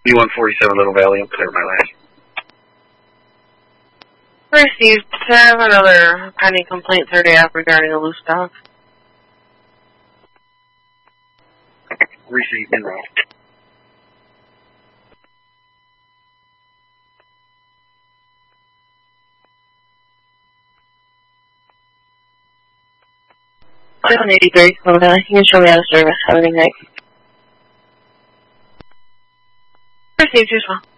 B147 Little Valley, I'm clear my last. Received. I have another pending complaint 30 app regarding a loose dog. Received en route. I'm on 83. You can show me out of service. Have a good night. Received as well.